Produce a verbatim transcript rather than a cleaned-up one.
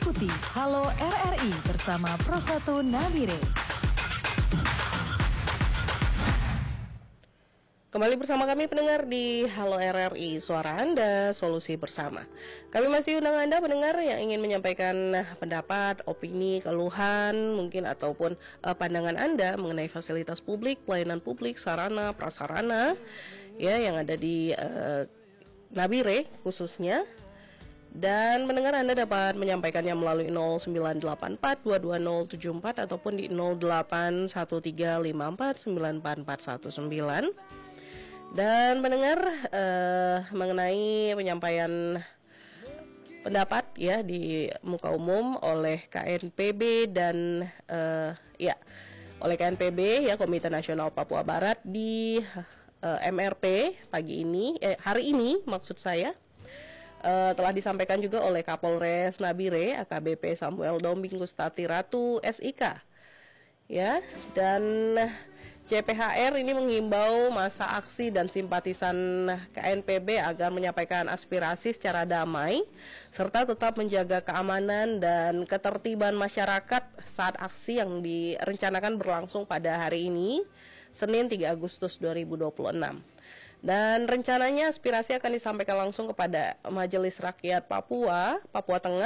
Ikuti Halo R R I bersama Prosatu Nabire. Kembali bersama kami pendengar di Halo R R I, suara Anda, solusi bersama. Kami masih undang Anda pendengar yang ingin menyampaikan pendapat, opini, keluhan, mungkin ataupun uh, pandangan Anda mengenai fasilitas publik, pelayanan publik, sarana, prasarana, ya yang ada di uh, Nabire khususnya. Dan pendengar Anda dapat menyampaikannya melalui nol sembilan delapan empat dua dua nol tujuh empat ataupun di nol delapan satu tiga lima empat sembilan empat empat satu sembilan. Dan mendengar uh, mengenai penyampaian pendapat ya di muka umum oleh K N P B dan uh, ya oleh K N P B ya Komite Nasional Papua Barat di uh, M R P pagi ini eh, hari ini maksud saya uh, telah disampaikan juga oleh Kapolres Nabire A K B P Samuel Dombing Gustati Ratu S I K ya. Dan C P H R ini menghimbau masa aksi dan simpatisan K N P B agar menyampaikan aspirasi secara damai serta tetap menjaga keamanan dan ketertiban masyarakat saat aksi yang direncanakan berlangsung pada hari ini, Senin tiga Agustus dua ribu dua puluh enam. Dan rencananya aspirasi akan disampaikan langsung kepada Majelis Rakyat Papua, Papua Tengah